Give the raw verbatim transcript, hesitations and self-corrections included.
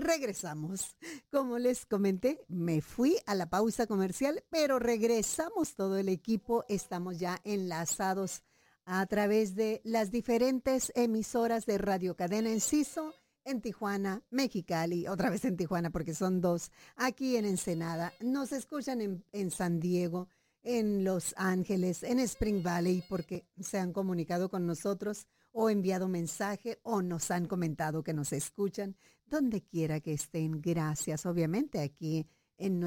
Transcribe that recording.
regresamos. Como les comenté, me fui a la pausa comercial, pero regresamos todo el equipo. Estamos ya enlazados a través de las diferentes emisoras de Radio Cadena Enciso en Tijuana, Mexicali, otra vez en Tijuana porque son dos, aquí en Ensenada. Nos escuchan en, en San Diego, en Los Ángeles, en Spring Valley, porque se han comunicado con nosotros o enviado mensaje o nos han comentado que nos escuchan. Donde quiera que estén, gracias. Obviamente aquí en